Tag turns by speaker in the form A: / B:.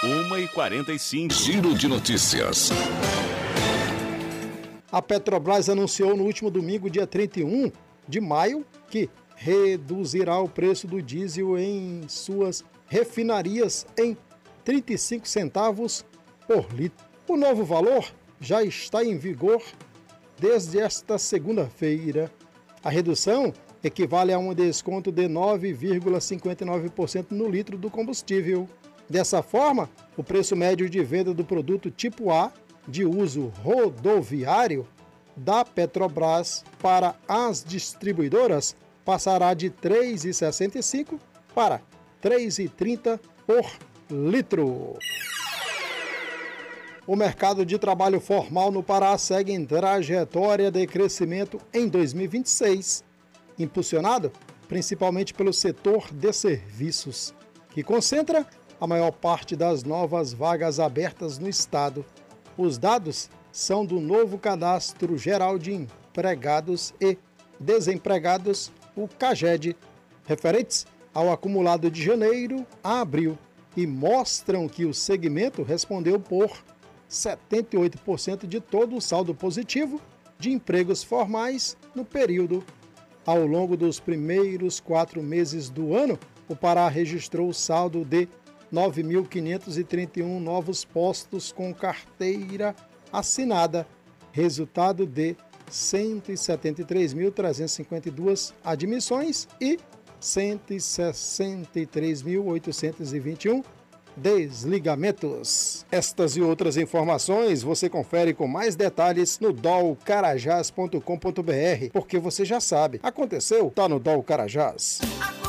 A: 1h45.
B: Giro de notícias.
C: A Petrobras anunciou no último domingo, dia 31 de maio, que reduzirá o preço do diesel em suas refinarias em 35 centavos por litro. O novo valor já está em vigor desde esta segunda-feira. A redução equivale a um desconto de 9,59% no litro do combustível. Dessa forma, o preço médio de venda do produto tipo A, de uso rodoviário, da Petrobras para as distribuidoras passará de R$ 3,65 para R$ 3,30 por litro. O mercado de trabalho formal no Pará segue em trajetória de crescimento em 2026, impulsionado principalmente pelo setor de serviços, que concentra a maior parte das novas vagas abertas no estado. Os dados são do novo Cadastro Geral de Empregados e Desempregados, o CAGED, referentes ao acumulado de janeiro a abril, e mostram que o segmento respondeu por 78% de todo o saldo positivo de empregos formais no período. Ao longo dos primeiros 4 meses do ano, o Pará registrou saldo de 9.531 novos postos com carteira assinada, resultado de 173.352 admissões e 163.821 desligamentos. Estas e outras informações você confere com mais detalhes no dolcarajás.com.br, porque você já sabe, aconteceu, tá no Dol Carajás.